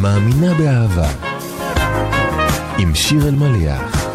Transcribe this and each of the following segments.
מאמינה באהבה עם שיר אלמליח.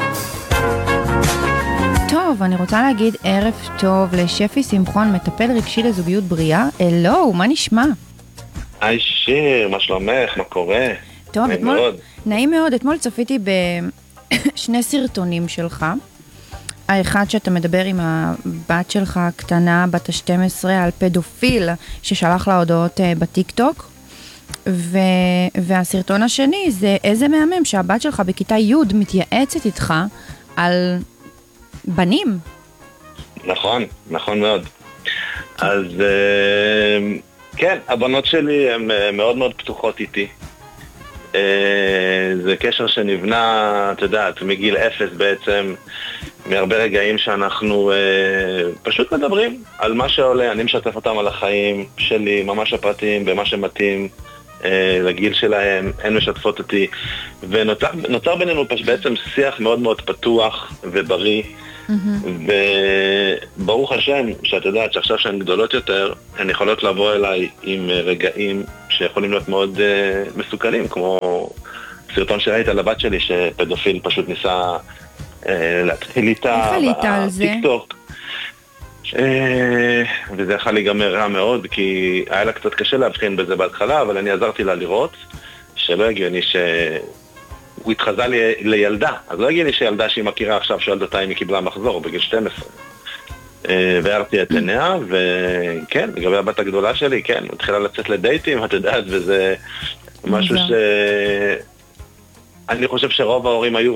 טוב, אני רוצה להגיד ערב טוב לשפי שמחון, מטפל רגשי לזוגיות בריאה. אלו, מה נשמע? היי שיר, מה שלומך? מה קורה? טוב, נעים מאוד. אתמול צפיתי בשני סרטונים שלך. האחד שאתה מדבר עם הבת שלך הקטנה, בת ה-12, על פדופיל ששלח לה הודעות בטיק-טוק. והסרטון השני זה איזה מהמם שהבת שלך בכיתה י' מתייעצת איתך על בנים. נכון, נכון מאוד. אז כן, הבנות שלי הן מאוד מאוד פתוחות איתי. זה קשר שנבנה, אתה יודעת, מגיל 0 בעצם, מהרבה רגעים שאנחנו פשוט מדברים על מה שעולה. אני משתף אותם על החיים שלי, ממש הפרטיים, במה שמתאים לגיל שלהם, הן משתפות אותי, ונוצר בינינו בעצם שיח מאוד מאוד פתוח ובריא, וברוך השם שאתה יודעת שעכשיו שהן גדולות יותר, הן יכולות לבוא אליי עם רגעים שיכולים להיות מאוד מסוכנים, כמו סרטון שראית על הבת שלי שפדופיל פשוט ניסה להתחיל איתה בטיקטוק, וזה יכול להיגמר רע מאוד, כי היה לה קצת קשה להבחין בזה בהתחלה, אבל אני עזרתי לה לראות שלא הגיוני שהוא התחזה לילדה, אז לא הגיוני שילדה שהיא מכירה עכשיו שואלת אותה אם היא קיבלה מחזור בגיל 12. והרתי את עיניה, וכן, לגבי הבת הגדולה שלי, כן, התחילה לצאת לדייטים, את יודעת, וזה משהו שאני חושב שרוב ההורים היו